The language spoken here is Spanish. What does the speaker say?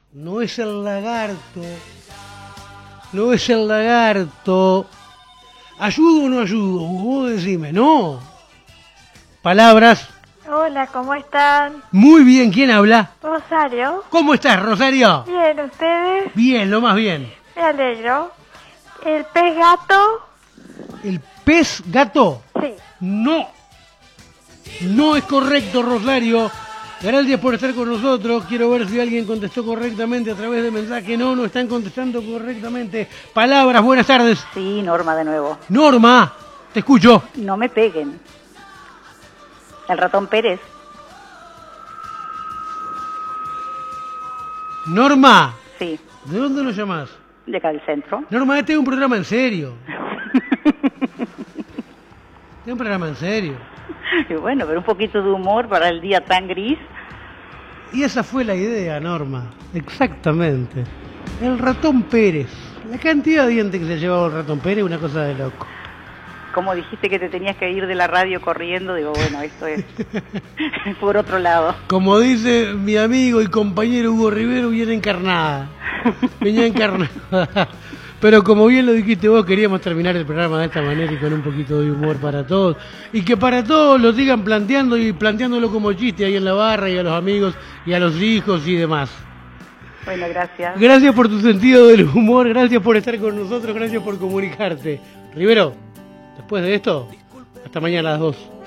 No es el lagarto. No es el lagarto. ¿Ayudo o no ayudo? Vos decime, no. Palabras. Hola, ¿cómo están? Muy bien, ¿quién habla? Rosario. ¿Cómo estás, Rosario? Bien, ¿ustedes? Bien, lo más bien. Me alegro. ¿El pez gato? ¿El pez gato? Sí. No. No es correcto, Rosario. Gracias por estar con nosotros. Quiero ver si alguien contestó correctamente a través de mensaje. No están contestando correctamente. Palabras, buenas tardes. Sí, Norma de nuevo. Norma, te escucho. No me peguen. El ratón Pérez. Norma, Sí, ¿de dónde nos llamás? de acá del centro. Norma, este es un programa en serio. Este es un programa en serio. Y bueno, pero un poquito de humor para el día tan gris. Y esa fue la idea, Norma. Exactamente. El ratón Pérez. La cantidad de dientes que se llevaba el ratón Pérez, una cosa de loco. Como dijiste que te tenías que ir de la radio corriendo, digo, bueno, esto es por otro lado. Como dice mi amigo y compañero Hugo Rivero, viene encarnada. Venía encarnada. Pero como bien lo dijiste vos, queríamos terminar el programa de esta manera y con un poquito de humor para todos. Y que para todos lo sigan planteando y planteándolo como chiste ahí en la barra y a los amigos y a los hijos y demás. Bueno, gracias. Gracias por tu sentido del humor, gracias por estar con nosotros, gracias por comunicarte. Rivero, después de esto, hasta mañana a las 2.